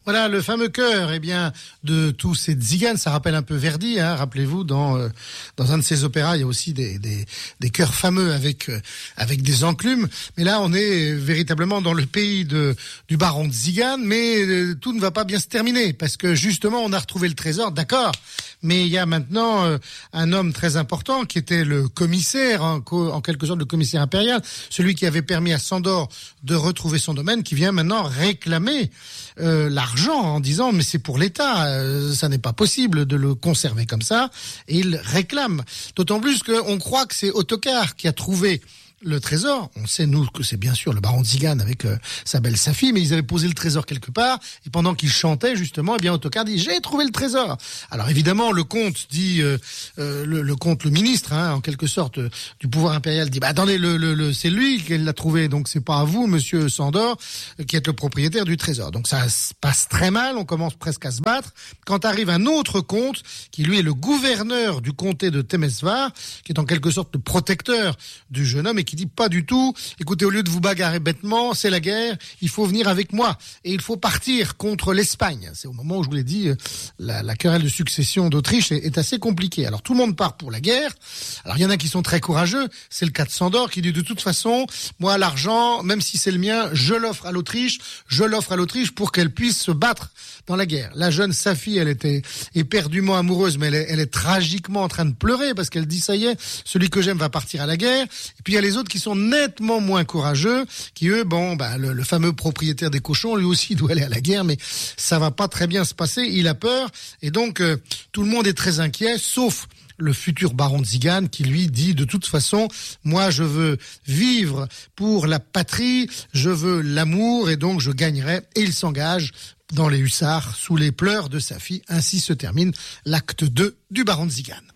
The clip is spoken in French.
Voilà, le fameux chœur, de tous ces tziganes, ça rappelle un peu Verdi, rappelez-vous, dans un de ses opéras, il y a aussi des chœurs fameux avec des enclumes, mais là, on est véritablement dans le pays du baron de Tzigane, mais tout ne va pas bien se terminer, parce que justement, on a retrouvé le trésor, d'accord, mais il y a maintenant un homme très important, qui était le commissaire, en quelque sorte le commissaire impérial, celui qui avait permis à Sandor de retrouver son domaine, qui vient maintenant réclamer l'argent en disant mais c'est pour l'État, ça n'est pas possible de le conserver comme ça, et il réclame. D'autant plus qu'on croit que c'est Ottokar qui a trouvé le trésor. On sait, nous, que c'est bien sûr le baron de Tzigane avec sa belle Safi, mais ils avaient posé le trésor quelque part, et pendant qu'ils chantaient, justement, Ottokar dit « J'ai trouvé le trésor !» Alors évidemment, le comte dit, le comte, le ministre, en quelque sorte, du pouvoir impérial, dit « Attendez, c'est lui qui l'a trouvé, donc c'est pas à vous, monsieur Sandor, qui êtes le propriétaire du trésor. » Donc ça se passe très mal, on commence presque à se battre, quand arrive un autre comte, qui lui est le gouverneur du comté de Temesvar, qui est en quelque sorte le protecteur du jeune homme, et qui dit pas du tout, écoutez, au lieu de vous bagarrer bêtement, c'est la guerre, il faut venir avec moi, et il faut partir contre l'Espagne. C'est au moment où je vous l'ai dit, la querelle de succession d'Autriche est assez compliquée. Alors tout le monde part pour la guerre, alors il y en a qui sont très courageux, c'est le cas de Sandor, qui dit de toute façon, moi l'argent, même si c'est le mien, je l'offre à l'Autriche pour qu'elle puisse se battre dans la guerre. La jeune Safi, elle était éperdument amoureuse, mais elle est tragiquement en train de pleurer, parce qu'elle dit, ça y est, celui que j'aime va partir à la guerre, et puis il y a les autres qui sont nettement moins courageux, qui eux, le fameux propriétaire des cochons, lui aussi doit aller à la guerre, mais ça va pas très bien se passer, il a peur, et donc tout le monde est très inquiet, sauf le futur baron de Tzigane qui lui dit de toute façon, moi je veux vivre pour la patrie, je veux l'amour, et donc je gagnerai, et il s'engage dans les hussards sous les pleurs de sa fille. Ainsi se termine l'acte 2 du baron de Tzigane.